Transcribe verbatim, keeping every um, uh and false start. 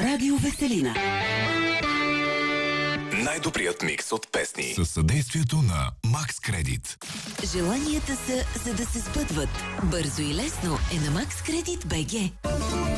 Радио Веселина. Най-добрият микс от песни. Със съдействието на Max Credit. Желанията са, за да се сбъдват. Бързо и лесно е на Max Credit БГ.